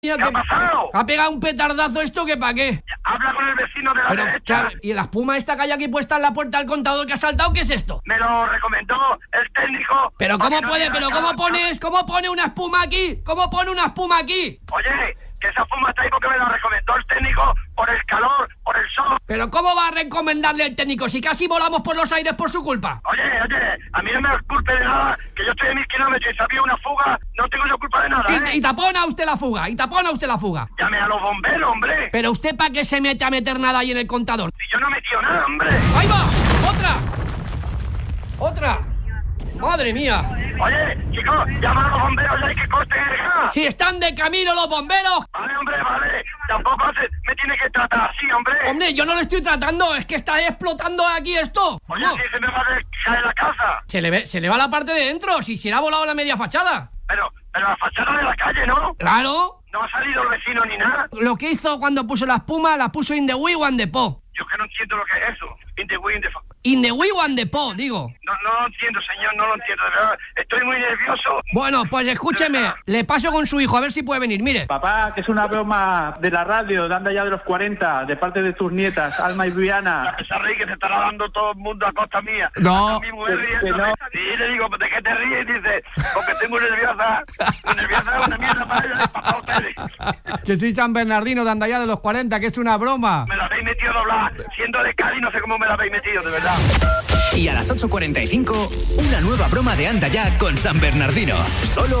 ¿Qué ha pasado? Ha pegado un petardazo esto, ¿que para qué? Habla con el vecino de la derecha. ¿Y la espuma esta que hay aquí puesta en la puerta del contador que ha saltado, qué es esto? Me lo recomendó el técnico. Pero ¿cómo puede? ¿Pero cómo pone una espuma aquí? ¿Cómo pone una espuma aquí? Oye, que esa espuma está ahí porque me la recomendó el técnico por el calor, por el sol. ¿Pero cómo va a recomendarle el técnico si casi volamos por los aires por su culpa? Oye, a mí no me culpe de nada, que yo estoy a 1000 kilómetros y si había una fuga, no tengo yo culpa de nada, ¿eh? Y tapona usted la fuga, Llame a los bomberos, hombre. ¿Pero usted para qué se mete a meter nada ahí en el contador? Si yo no he metido nada, hombre. ¡Ahí va! ¡Otra! ¡Madre mía! Oye, chicos, llama a los bomberos ya y que corten el gas. ¡Si están de camino los bomberos! Vale, hombre, vale. Tampoco me tiene que tratar así, hombre. Hombre, yo no lo estoy tratando, es que está explotando aquí esto. Oye, si se me va a caer la casa. Se le va la parte de dentro, si se le ha volado la media fachada. Pero la fachada de la calle, ¿no? Claro. No ha salido el vecino ni nada. Lo que hizo cuando puso la espuma, la puso in the wee one the po. Yo que no entiendo lo que es eso. In the wee, in the wee one the po, digo. No lo entiendo, señor, no lo entiendo, de verdad. Estoy muy nervioso. Bueno, pues escúcheme, le paso con su hijo, a ver si puede venir, mire. Papá, que es una broma de la radio, de Anda Ya de los 40, de parte de tus nietas, Alma y Viviana. Esa reír que se estará dando todo el mundo a costa mía. No. Mi mujer riéndome. No. Y le digo, ¿de qué te ríes? Y dice, porque estoy muy nerviosa. Nerviosa es una mierda para ella y para ustedes. Que soy San Bernardino de Anda Ya de los 40, que es una broma. Me la habéis metido a doblar. Siendo de Cádiz, no sé cómo me la habéis metido, de verdad. Y a las 8:45, una nueva broma de Anda Ya con San Bernardino. Solo